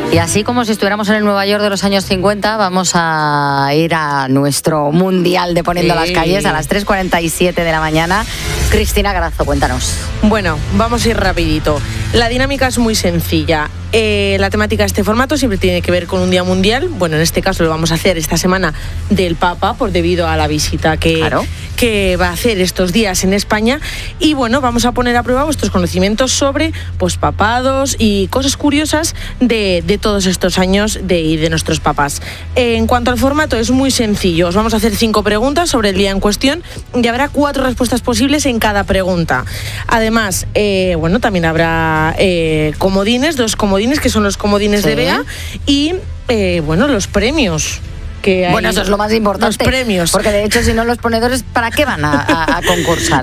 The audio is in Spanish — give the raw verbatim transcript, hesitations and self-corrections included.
Y así como si estuviéramos en el Nueva York de los años cincuenta, vamos a ir a nuestro mundial de Poniendo sí. las calles a las tres cuarenta y siete de la mañana. Cristina Garazo, cuéntanos. Bueno, vamos a ir rapidito. La dinámica es muy sencilla. Eh, la temática de este formato siempre tiene que ver con un día mundial. Bueno, en este caso lo vamos a hacer esta semana del Papa, por debido a la visita que, claro. que va a hacer estos días en España. Y bueno, vamos a poner a prueba vuestros conocimientos sobre pues, papados y cosas curiosas de, de todos estos años de, de nuestros papás. Eh, en cuanto al formato, es muy sencillo. Os vamos a hacer cinco preguntas sobre el día en cuestión y habrá cuatro respuestas posibles en cada pregunta. Además, eh, bueno, también habrá eh, comodines, dos comodines que son los comodines sí. de Bea y, eh, bueno, los premios. Que hay, bueno, eso es lo más importante. Los premios. Porque de hecho, si no, los ponedores, ¿para qué van a, a, a concursar?